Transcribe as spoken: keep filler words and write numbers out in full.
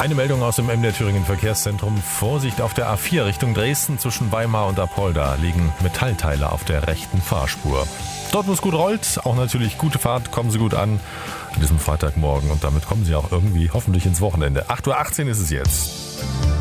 Eine Meldung aus dem M D R Thüringen Verkehrszentrum. Vorsicht auf der A vier Richtung Dresden zwischen Weimar und Apolda liegen Metallteile auf der rechten Fahrspur. Dort, wo es gut rollt, auch natürlich gute Fahrt, kommen Sie gut an an diesem Freitagmorgen und damit kommen Sie auch irgendwie hoffentlich ins Wochenende. acht Uhr achtzehn ist es jetzt.